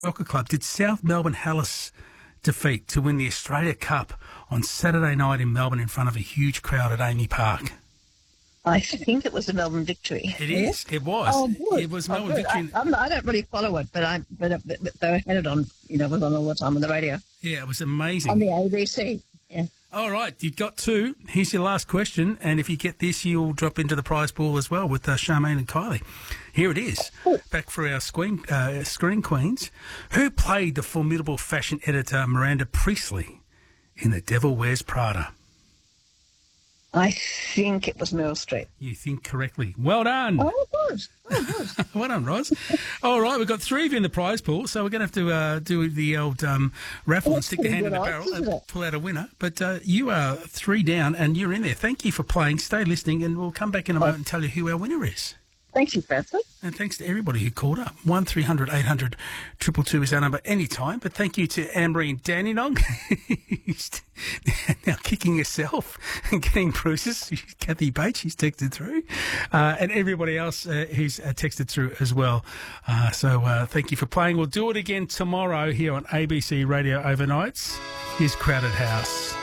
Soccer Club did South Melbourne Hallis defeat to win the Australia Cup on Saturday night in Melbourne in front of a huge crowd at Amy Park? I think it was a Melbourne victory. It is. It was. Oh, good. It was Melbourne victory. I don't really follow it, but they had it on. Was on all the time on the radio. Yeah, it was amazing. On the ABC. Yeah. All right, you've got two. Here's your last question, and if you get this, you'll drop into the prize pool as well with Charmaine and Kylie. Here it is. Back for our screen queens. Who played the formidable fashion editor Miranda Priestley in The Devil Wears Prada? I think it was Meryl Streep. You think correctly. Well done. Oh, good. Well done, Roz. All right, we've got three of you in the prize pool, so we're going to have to do the old raffle and stick the hand in the barrel and pull out a winner. But you are three down and you're in there. Thank you for playing. Stay listening and we'll come back in a moment and tell you who our winner is. Thank you, Francis. And thanks to everybody who called up. 1300 800 222 is our number anytime. But thank you to Anne-Marie and Dandenong, who's now kicking herself and getting bruises. Kathy Bates, she's texted through. And everybody else who's texted through as well. So thank you for playing. We'll do it again tomorrow here on ABC Radio Overnights. Here's Crowded House.